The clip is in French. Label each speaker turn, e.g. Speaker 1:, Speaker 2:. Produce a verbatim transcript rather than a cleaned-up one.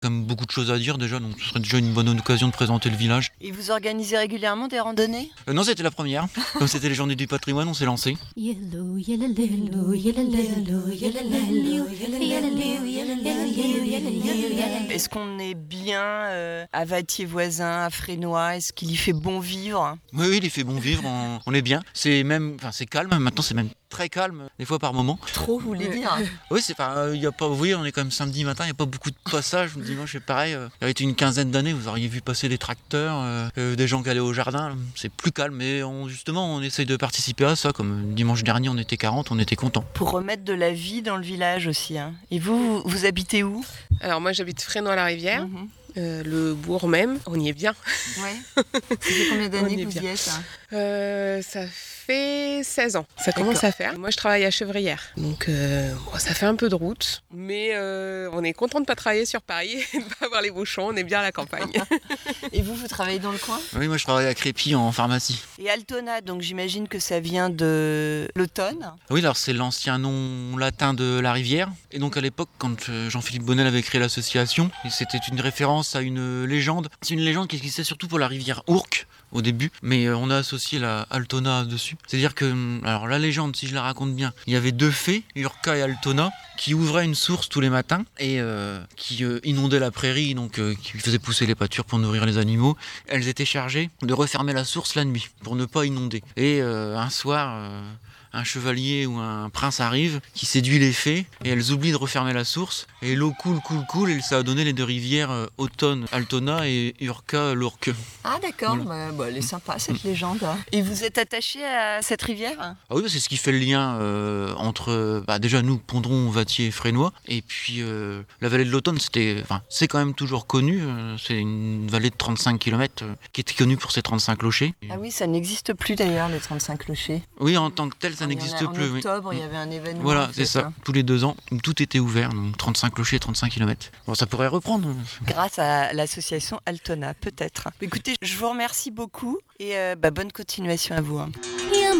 Speaker 1: Comme beaucoup de choses à dire déjà, donc ce serait déjà une bonne occasion de présenter le village.
Speaker 2: Et vous organisez régulièrement des randonnées ?
Speaker 1: Euh, non, c'était la première. Comme c'était les journées du patrimoine, on s'est lancé.
Speaker 2: Est-ce qu'on est bien euh, à Vattier-Voisin, à Fresnoy ? Est-ce qu'il y fait bon vivre ?
Speaker 1: Oui, oui, il fait bon vivre, on, on est bien. C'est même, enfin c'est calme, maintenant c'est même très calme, des fois par moment.
Speaker 2: Trop, vous voulez dire ?
Speaker 1: Oui, c'est pas, il y a pas, oui, on est quand même samedi matin, il n'y a pas beaucoup de passages. Le dimanche, c'est pareil. Euh, il y avait une quinzaine d'années, vous auriez vu passer des tracteurs, euh, euh, des gens qui allaient au jardin. C'est plus calme, mais on, justement, on essaye de participer à ça. Comme dimanche dernier, on était quarante, on était contents.
Speaker 2: Pour remettre de la vie dans le village aussi. Hein. Et vous, vous, vous habitez où ?
Speaker 3: Alors moi, j'habite Fresnoy-la-Rivière.
Speaker 2: Mmh.
Speaker 3: Euh, le bourg même, on y est bien.
Speaker 2: Ouais. Ça fait combien d'années que vous
Speaker 3: bien.
Speaker 2: y êtes ?
Speaker 3: euh, Ça fait seize ans. Ça commence D'accord. à faire. Moi, je travaille à Chevrières. Donc, euh, bon, ça fait un peu de route. Mais euh, on est content de ne pas travailler sur Paris et de ne pas avoir les bouchons. On est bien à la campagne.
Speaker 2: Et vous, vous travaillez dans le coin ?
Speaker 1: Oui, moi je travaille à Crépy en pharmacie.
Speaker 2: Et Altona, donc j'imagine que ça vient de l'automne ?
Speaker 1: Oui, alors c'est l'ancien nom latin de la rivière. Et donc à l'époque, quand Jean-Philippe Bonnel avait créé l'association, c'était une référence à une légende. C'est une légende qui existait surtout pour la rivière Ourcq au début, mais on a associé la Altona dessus. C'est-à-dire que, alors la légende, si je la raconte bien, il y avait deux fées, Urca et Altona, qui ouvraient une source tous les matins et euh, qui euh, inondaient la prairie, donc euh, qui faisaient pousser les pâtures pour nourrir les animaux. Elles étaient chargées de refermer la source la nuit pour ne pas inonder. Et euh, un soir, euh, un chevalier ou un prince arrive, qui séduit les fées, et elles oublient de refermer la source, et l'eau coule, coule, coule, et ça a donné les deux rivières euh, Autonne, Altona, et Urca, l'Ourcq.
Speaker 2: Ah d'accord,
Speaker 1: Voilà.
Speaker 2: bah, bah, elle est sympa cette légende. Et vous êtes attaché à cette rivière ?
Speaker 1: Ah oui, c'est ce qui fait le lien euh, entre, bah, déjà nous, Pondron, Vattier, Fresnoy, et puis euh, la vallée de l'Autonne, c'était, enfin, c'est quand même toujours connu, euh, c'est une vallée de trente-cinq kilomètres euh, qui était connue pour ses trente-cinq clochers.
Speaker 2: Ah oui, ça n'existe plus d'ailleurs, les trente-cinq clochers.
Speaker 1: Oui, en tant que tel, ça
Speaker 2: Il y en a-
Speaker 1: n'existe plus.
Speaker 2: En
Speaker 1: oui.
Speaker 2: octobre, il y avait un événement.
Speaker 1: Voilà,
Speaker 2: en
Speaker 1: c'est
Speaker 2: fait,
Speaker 1: ça.
Speaker 2: hein.
Speaker 1: Tous les deux ans, tout était ouvert, donc trente-cinq clochers, trente-cinq kilomètres. Bon, ça pourrait reprendre.
Speaker 2: Grâce à l'association Altona, peut-être. Écoutez, je vous remercie beaucoup et euh, bah, bonne continuation à vous. hein.